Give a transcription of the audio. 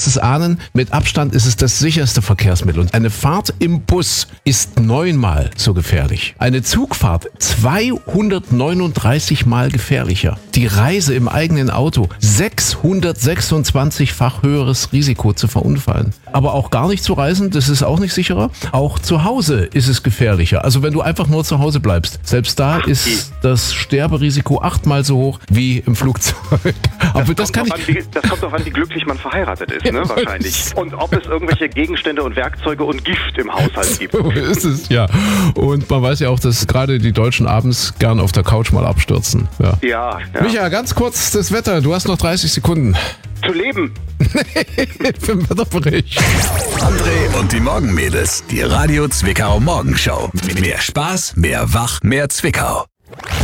wirst es ahnen, mit Abstand ist es das sicherste Verkehrsmittel. Und eine Fahrt im Bus ist 9-mal so gefährlich. Eine Zugfahrt 239-mal gefährlicher. Die Reise im eigenen Auto 626-fach höheres Risiko zu verunfallen. Aber auch gar nicht zu reisen, das ist auch nicht sicherer. Auch zu Hause ist es gefährlicher. Also wenn du einfach nur zu Hause bleibst, selbst da ist das Sterberisiko 8-mal so hoch wie im Flugzeug. Aber das kommt doch an, wie glücklich man verheiratet ist, ne? Wahrscheinlich. Und ob es irgendwelche Gegenstände und Werkzeuge und Gift im Haushalt gibt. So ist es, ja. Und man weiß ja auch, dass gerade die Deutschen abends gern auf der Couch mal abstürzen. Ja. Micha, ganz kurz das Wetter. Du hast noch 30 Sekunden. Zu leben. Für den Wetterbericht. André und die Morgenmädels. Die Radio Zwickau Morgenshow. Mehr Spaß, mehr Wach, mehr Zwickau.